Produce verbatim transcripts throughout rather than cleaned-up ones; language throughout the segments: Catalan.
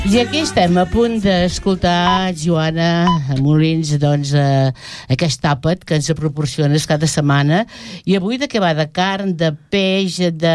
I aquí estem a punt d'escoltar, Joana Molins, doncs, eh, aquest àpat que ens proporciones cada setmana. I avui de què va? De carn, de peix, de...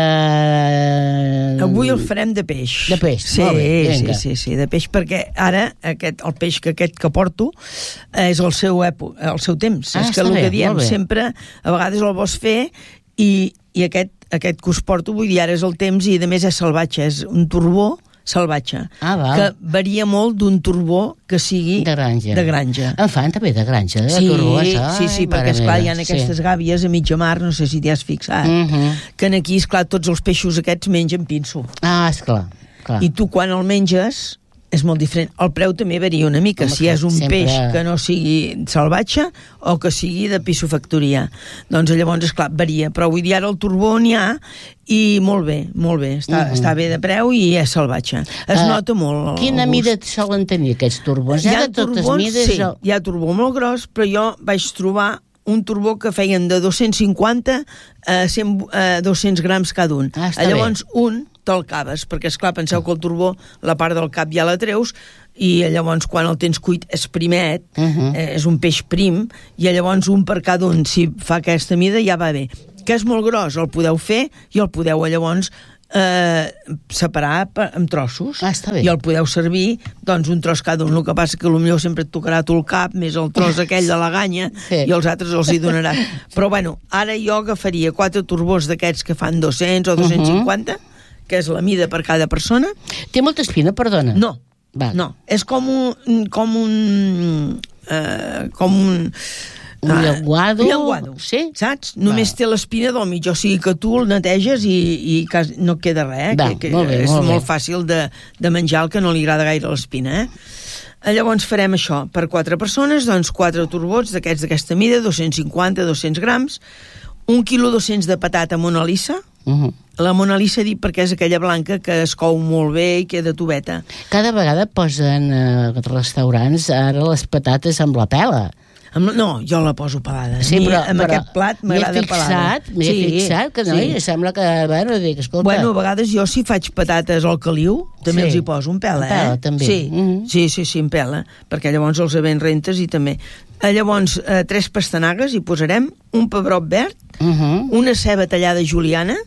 Avui el farem de peix. De peix, sí, molt bé, sí, sí, sí, de peix, perquè ara aquest, el peix que aquest que porto és el seu, època, el seu temps. Ah, és que el bé, que diem sempre, a vegades el vols fer i, i aquest, aquest que us porto, vull dir, ara és el temps i a més és salvatge, és un turbó salvatge, ah, que varia molt d'un turbó que sigui de granja. De granja. En fan també de granja, de sí, turbós. Sí, sí, perquè esclar, hi ha aquestes sí. gàbies a mitja mar, no sé si t'hi has fixat, uh -huh. que aquí, esclar, tots els peixos aquests mengen pinso. Ah, esclar. Clar. I tu quan el menges és molt diferent. El preu també varia una mica, home, si és un sempre... peix que no sigui salvatge o que sigui de piscofactoria. Doncs llavors, esclar, varia. Però avui dia ara el turbó n'hi ha i molt bé, molt bé. Està, uh -huh. està bé de preu i és salvatge. Es uh, nota molt. Quina mida solen tenir aquests turbons? Hi ha, ha de totes turbons, mides? Sí, hi ha turbó molt gros, però jo vaig trobar un turbó que feien de dos-cents cinquanta a, cent, a dos-cents grams cada un. Ah, llavors, bé. un te'l caves, perquè, esclar, penseu que el turbó, la part del cap ja la treus, i llavors, quan el tens cuit, és primet, uh -huh. eh, és un peix prim, i llavors un per cada un, si fa aquesta mida, ja va bé. Que és molt gros, el podeu fer, i el podeu, llavors, eh, separar en trossos. Ah, està bé. I el podeu servir, doncs, un tros cada un. El que passa que potser sempre et tocarà tu el cap, més el tros aquell de la ganya, sí. i els altres els hi donaràs. Però, bueno, ara jo agafaria quatre turbós d'aquests que fan dos-cents o dos-cents cinquanta, uh -huh. que és la mida per cada persona. Té molta espina, perdona? No, Val. no. És com un... Com un... Eh, com un... Un llenguado. Un llenguado, sí? Saps? Només Va. té l'espina del mig, o sigui que tu el neteges i, i no et queda res, eh? Va, que, que molt bé, és molt, molt bé. fàcil de, de menjar, el que no li agrada gaire l'espina, eh? Llavors farem això, per quatre persones, doncs quatre turbots d'aquests d'aquesta mida, dos-cents cinquanta a dos-cents grams, un quilo dos-cents de patata Mona Lisa. Uh -huh. La Mona Lisa dic perquè és aquella blanca que es cou molt bé i queda tubeta. Cada vegada posen eh, restaurants ara les patates amb la pela. Amb, no, jo la poso pelada. Sí, però, amb però aquest plat m'agrada pelada. M'he sí, fixat que no, sí. I sembla que, bueno, dic, escolta... Bueno, a vegades jo si faig patates al caliu, també sí. els hi poso un pela, eh? Pela, també. Sí, mm -hmm. sí, sí, sí, en pela, perquè llavors els ben rentes i també. Llavors, eh, tres pastanagues hi posarem, un pebrot verd, uh -huh. una ceba tallada juliana,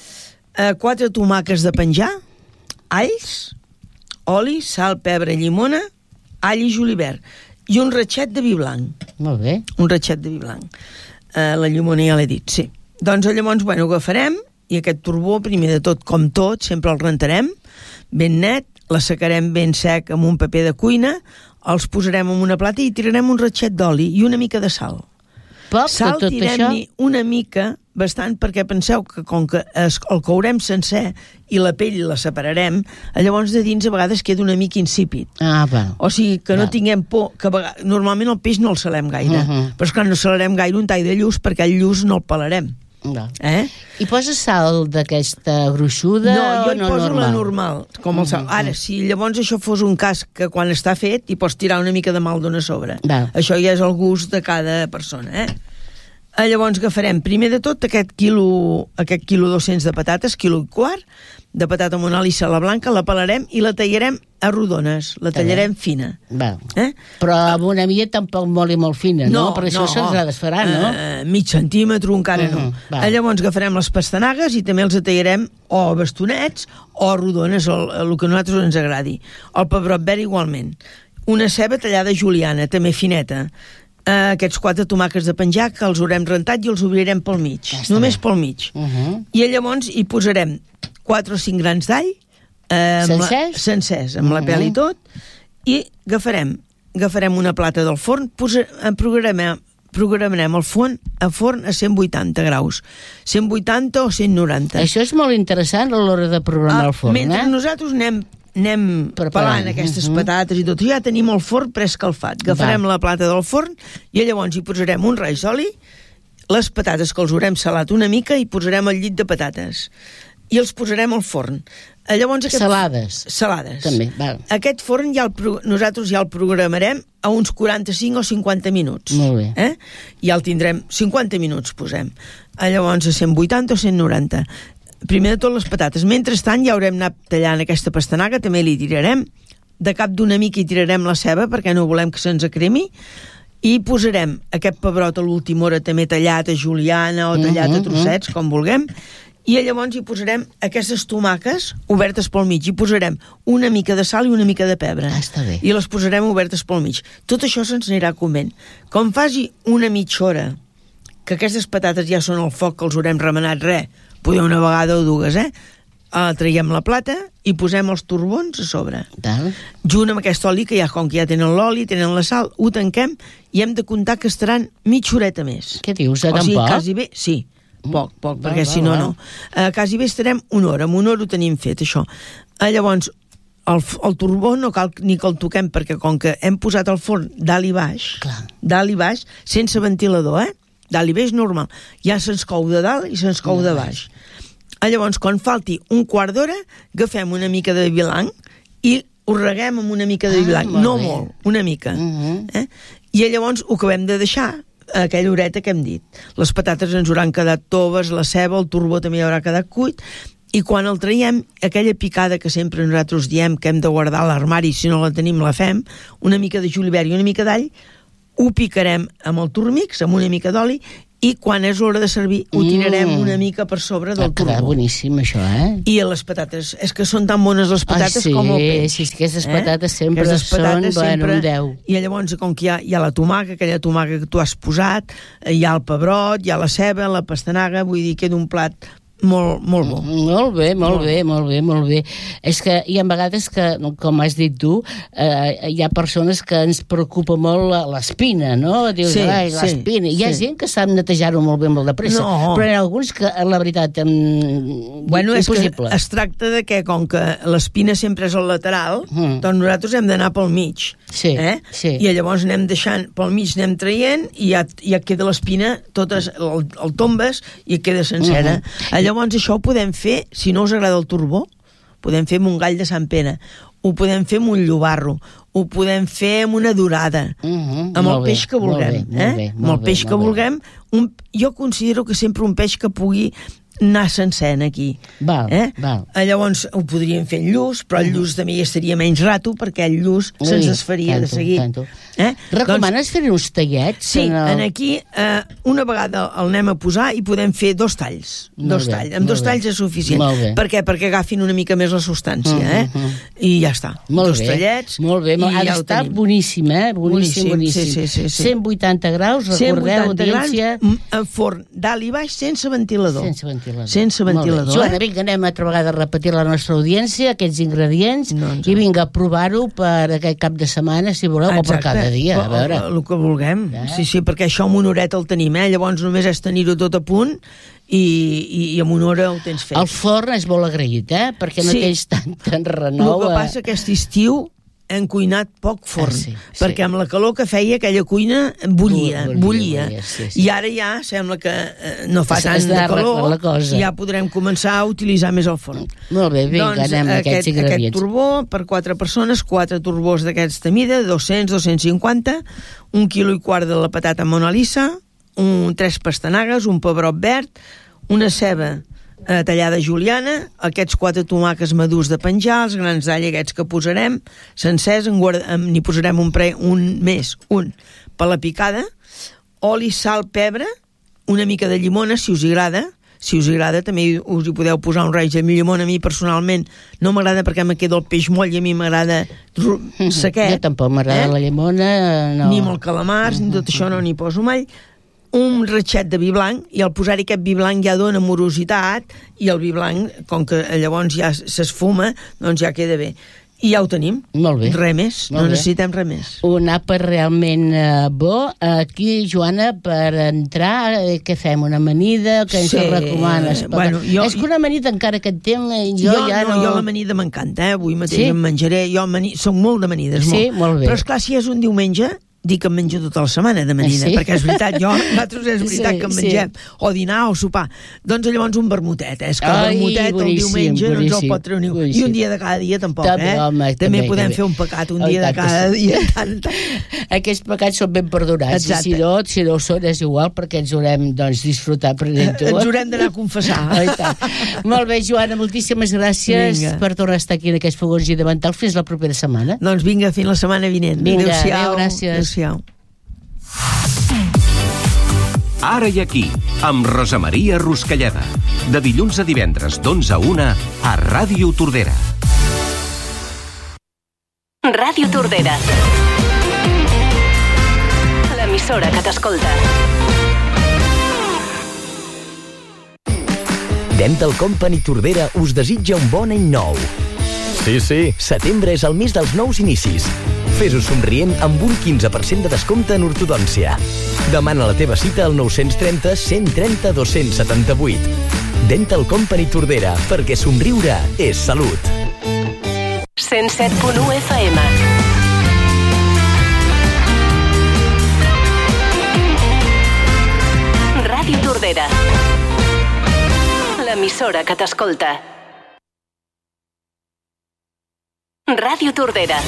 eh, quatre tomàquets de penjar, alls, oli, sal, pebre, llimona, all i julivert, i un ratxet de vi blanc. Molt bé. Un ratxet de vi blanc. Uh, la llimona ja l'he dit, sí. Doncs llavors, bueno, agafarem, i aquest turbó, primer de tot, com tot, sempre el rentarem, ben net, l'assecarem ben sec amb un paper de cuina, els posarem en una plata i tirarem un ratxet d'oli i una mica de sal. Poc, sal tot tirem-hi això? una mica, bastant, perquè penseu que com que es, el courem sencer i la pell la separarem, llavors de dins a vegades queda una mica insípid. Ah, va. O sigui, que no va. tinguem por, que vegades, normalment el peix no el salem gaire, uh -huh. però és que no salarem gaire un tall de lluç perquè el lluç no el pelarem. No. Eh? I poses sal d'aquesta gruixuda no, jo o no poso normal? la normal, com el sal. Uh -huh. Ara, si llavors això fos un cas que quan està fet hi pots tirar una mica de maldona a sobre. Va. Això ja és el gust de cada persona, eh? Llavors agafarem primer de tot aquest quilo, aquest quilo dos-cents de patates, quilo i quart, de patata Mona Lisa, la blanca, la pelarem i la tallarem a rodones, la tallarem fina. Va. Eh? Però amb una mida tampoc molt i molt fina, no? no Per això no. se'ns ha desfarà, no? Uh, mig centímetre, encara uh -huh. no. Uh, llavors agafarem les pastanagues i també els tallarem o bastonets o rodones, el, el que a nosaltres ens agradi. El pebrot verd igualment. Una ceba tallada juliana, també fineta. Uh, aquests quatre tomàquets de penjar que els haurem rentat i els obrirem pel mig, ja només pel mig. Uh -huh. I llavors hi posarem quatre o cinc grans d'all, eh, sencers? La, sencers, amb uh -huh. la pèl i tot, i agafarem, agafarem una plata del forn, posa, programem, programarem el forn a forn a cent vuitanta graus, cent vuitanta o cent noranta. Això és molt interessant a l'hora de programar ah, el forn, mentre eh? nosaltres anem anem Preparant. pelant aquestes uh -huh. patates i tot, ja tenim el forn preescalfat. Agafarem Va. la plata del forn i llavors hi posarem un raig d'oli, les patates que els haurem salat una mica i posarem el llit de patates i els posarem al forn. Llavors, aquest... Salades. Salades. També, val. Aquest forn ja el pro... nosaltres ja el programarem a uns quaranta-cinc o cinquanta minuts. Molt bé. Eh? Ja el tindrem, cinquanta minuts posem. Llavors a cent vuitanta o cent noranta. Primer de tot les patates. Mentrestant ja haurem anat tallant aquesta pastanaga, també li tirarem de cap d'una mica hi tirarem la ceba perquè no volem que se'ns cremi, i posarem aquest pebrot a l'última hora també tallat a juliana o tallat a trossets, com vulguem, i llavors hi posarem aquestes tomaques obertes pel mig, hi posarem una mica de sal i una mica de pebre. Ah, està bé. I les posarem obertes pel mig. Tot això se'ns anirà coment. Com faci una mitja hora que aquestes patates ja són al foc, que els haurem remenat res, podeu una vegada o dues, eh? Uh, traiem la plata i posem els turbons a sobre. Tal. Junt amb aquest oli, que ja, com que ja tenen l'oli, tenen la sal, ho tanquem i hem de comptar que estaran mitja horeta més. Què dius, o tan sigui, poc? quasi bé, sí, poc, poc, Va, perquè va, si no, va. no. Uh, quasi bé estarem una hora, amb una hora ho tenim fet, això. Uh, llavors, el, el turbó no cal ni que el toquem, perquè com que hem posat el forn dalt i baix, Clar. dalt i baix, sense ventilador, eh? Dalt i baix normal. Ja se'ns cou de dalt i se'ns cou de baix. Ah, llavors, quan falti un quart d'hora, agafem una mica de vi blanc i ho reguem amb una mica de vi Ah, blanc. molt No bé. molt, una mica. Uh -huh. eh? I llavors ho acabem de deixar a aquella horeta que hem dit. Les patates ens hauran quedat toves, la ceba, el turbó també haurà quedat cuit, i quan el traiem, aquella picada que sempre nosaltres diem que hem de guardar a l'armari, si no la tenim la fem, una mica de julivert i una mica d'all, ho picarem amb el turmix, amb una mica d'oli, i quan és l'hora de servir ho tirarem Mm. una mica per sobre del Va quedar turbó. boníssim, això, eh? I les patates, és que són tan bones les patates Ah, sí, com el peix. sí, sí, aquestes patates sempre Aquestes patates són, bueno, un deu. I llavors, com que hi ha, hi ha la tomaca, aquella tomaca que tu has posat, eh, hi ha el pebrot, hi ha la ceba, la pastanaga, vull dir, queda un plat molt, molt bo. Molt bé, molt, Molt bé, molt bé, molt bé. És que hi ha vegades que, com has dit tu, eh, hi ha persones que ens preocupa molt la- l'espina, no? Dius, Sí, ai, sí, l'espina. Hi ha sí. gent que sap netejar-ho molt bé, molt de pressa, No. però hi ha alguns que, la veritat, em... Bueno, és que impossible. es tracta de que, com que l'espina sempre és al lateral, Mm. doncs nosaltres hem d'anar pel mig. Sí, eh? sí. I llavors anem deixant, pel mig anem traient, i ja, ja queda l'espina, totes, el, el tombes, i queda sencera. Mhm. Llavors això ho podem fer, si no us agrada el turbó, podem fer amb un gall de Sant Pere, ho podem fer amb un llobarro, ho podem fer amb una dorada, Mhm, amb el molt bé, peix que vulguem. molt bé, eh? molt bé, amb molt el bé, peix que molt bé. vulguem. Un, jo considero que sempre un peix que pugui anar sencer aquí. Val, eh? val. Eh, Llavors ho podríem fer en lluç, però el lluç també ja estaria menys rato, perquè el lluç Ui, se'ns desfaria de tanto, seguir. tanto. Eh? Recomanes fer uns tallets? Sí, en el- en aquí eh, una vegada el anem a posar i podem fer dos talls. Molt Dos bé, talls. Amb molt dos bé. talls és suficient. Molt bé. Per què? Perquè agafin una mica més la substància, eh? Mhm. I ja està. Molt dos bé, tallets. molt bé. i Ha ja ho d'estar tenim. boníssim, eh? Boníssim, Boníssim, boníssim. sí, sí, sí, sí. cent vuitanta graus, cent recordeu, vuitanta grans, audiència... mm, en forn dalt i baix, sense ventilador. Sense ventilador. Sense Molt bé. ventilador, Joana, eh? vinga, anem altra vegada a repetir la nostra audiència, aquests ingredients, Doncs, i vinga a provar-ho per aquest cap de setmana, si voleu, o per cada dia, a veure. El, el que vulguem. Eh? Sí, sí, perquè això amb una horeta el tenim, eh? Llavors només és tenir-ho tot a punt i, i, i amb una hora ho tens fet. El forn és molt agraït, eh? Perquè no Sí. tens tant, tant renou. El que eh? passa que aquest estiu hem cuinat poc forn, Ah, sí, sí. perquè amb la calor que feia aquella cuina bullia, Bullia, bullia, bullia, sí, sí. i ara ja sembla que eh, no fa Es- tant es de de arreglar calor la cosa. i ja podrem començar a utilitzar més el forn. Molt bé, vinga, Doncs anem a aquest, aquests aquest ingredients. turbó per quatre persones, quatre turbós d'aquesta mida, dos-cents a dos-cents cinquanta, un quilo i quart de la patata Mona Lisa, un, tres pastanagues, un pebrot verd, una ceba eh, tallada juliana, aquests quatre tomàquets madurs de penjar, els grans d'all aquests que posarem, sencers, en guarda, en, n'hi posarem un, pre, un més, un per la picada, oli, sal, pebre, una mica de llimona, si us agrada. Si us agrada, també us hi podeu posar un raig de llimona. A mi, personalment, no m'agrada perquè me queda el peix moll i a mi m'agrada ru- sequet. Jo tampoc m'agrada eh? la llimona, no. Ni amb el calamars, ni tot això no n'hi poso mai. Un ratxet de vi blanc, i al posar-hi aquest vi blanc ja dona morositat, i el vi blanc, com que llavors ja s'esfuma, doncs ja queda bé. I ja ho tenim. Molt bé. Res més, Molt no bé. necessitem res més. Un àpat realment eh, bo. Aquí, Joana, per entrar, eh, què fem? Una amanida? Què ens Sí, recomanes? Perquè bueno, jo- és que una amanida, encara que et tem, eh, jo, Jo, ja no, no... jo l'amanida m'encanta, eh? Avui mateix Sí? em menjaré, jo amani... soc molt d'amanida, Sí, molt bé. Però esclar, si és un diumenge, dir que em menjo tota la setmana de menina, sí? perquè és veritat, jo, nosaltres és veritat Sí, que em mengem sí. o dinar o sopar. Doncs llavors un vermutet, eh? És que el Ai, vermutet el boníssim, diumenge no ens el boníssim, pot treure ningú. I boníssim. un dia de cada dia tampoc, També, eh? home, també, també, podem també. fer un pecat un Oh, dia de tant que cada sí. dia. Tant, tant. Aquests pecats són ben perdonats. Exacte. I si no, si no ho són, és igual, perquè ens haurem, doncs, disfrutat prenent-ho. Ens haurem d'anar a confessar. Oh, i tant. Molt bé, Joana, moltíssimes gràcies Vinga. per tornar a estar aquí en aquest Fogons i Davantal. Fins la propera setmana. Doncs vinga, fins la setmana vinent. Vinga, Adéu-siau. adéu, gràcies. Adéu-siau. Ara i aquí, amb Rosa Maria Ruscalleda. De dilluns a divendres, d'onze a una, a Ràdio Tordera. Ràdio Tordera. L'emissora que t'escolta. Dental Company Tordera us desitja un bon any nou. Sí, sí, setembre és el mes dels nous inicis. Fes-ho somrient amb un quinze per cent de descompte en ortodòncia. Demana la teva cita al nou trenta, cent trenta, dos-cents setanta-vuit. Dental Company Tordera, perquè somriure és salut. cent set punt u F M. Ràdio Tordera. L'emissora que t'escolta. Ràdio Tordera.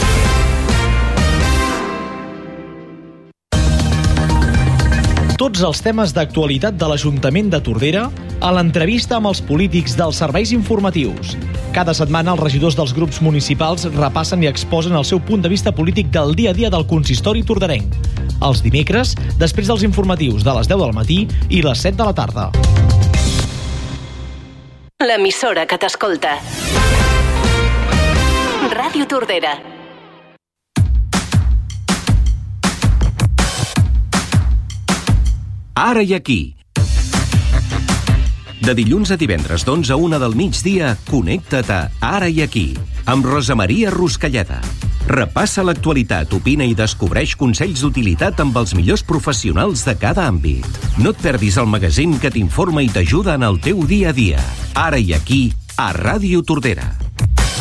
Tots els temes d'actualitat de l'Ajuntament de Tordera a l'entrevista amb els polítics dels serveis informatius. Cada setmana els regidors dels grups municipals repassen i exposen el seu punt de vista polític del dia a dia del consistori torderenc. Els dimecres, després dels informatius de les deu del matí i les set de la tarda. L'emissora que t'escolta. Ràdio Tordera. Ara i aquí. De dilluns a divendres, d'onze a una del migdia, connecta't a Ara i aquí, amb Rosa Maria Ruscalleda. Repassa l'actualitat, opina i descobreix consells d'utilitat amb els millors professionals de cada àmbit. No et perdis el magazín que t'informa i t'ajuda en el teu dia a dia. Ara i aquí, a Ràdio Tordera.